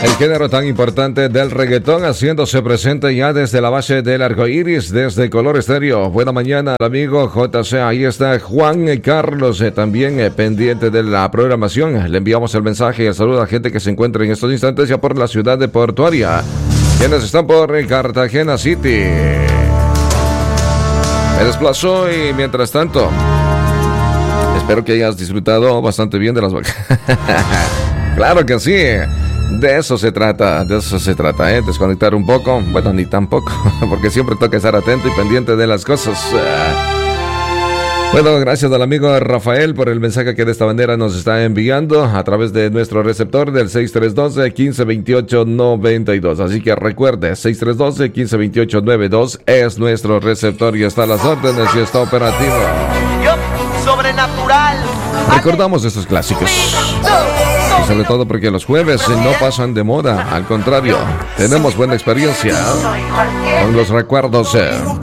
El género tan importante del reggaetón haciéndose presente ya desde la base del arco iris, desde Color Estéreo. Buena mañana, amigo JC. Ahí está Juan Carlos, también pendiente de la programación. Le enviamos el mensaje y el saludo a la gente que se encuentra en estos instantes ya por la ciudad de Portuaria, quienes están por Cartagena City. Me desplazó y mientras tanto, espero que hayas disfrutado bastante bien de las vacaciones. Claro que sí. De eso se trata, desconectar un poco, bueno, ni tampoco, porque siempre toca estar atento y pendiente de las cosas. Bueno, gracias al amigo Rafael por el mensaje que de esta manera nos está enviando a través de nuestro receptor del 6312-1528-92. Así que recuerde, 6312-1528-92 es nuestro receptor y está a las órdenes y está operativo. Sobrenatural. Recordamos estos clásicos. Y sobre todo porque los jueves no pasan de moda, al contrario, tenemos buena experiencia con los recuerdos.